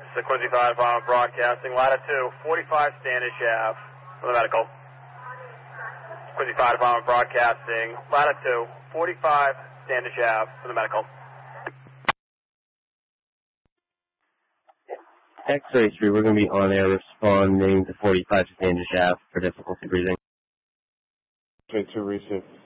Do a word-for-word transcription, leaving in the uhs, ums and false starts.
the Quincy Fire Department Broadcasting, ladder two, forty-five Standish Ave for the medical. Quincy Fire Department Broadcasting, ladder two, forty-five Standish Ave for the medical. X-ray three, we're going to be on air responding to forty-five Standish Ave for difficulty breathing. X-ray two, receive.